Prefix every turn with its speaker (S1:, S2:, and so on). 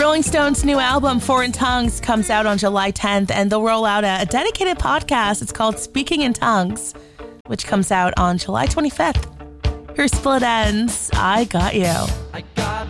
S1: Rolling Stone's new album, Foreign Tongues, comes out on July 10th, and they'll roll out a dedicated podcast. It's called Speaking in Tongues, which comes out on July 25th. Here's Split Ends, I Got You.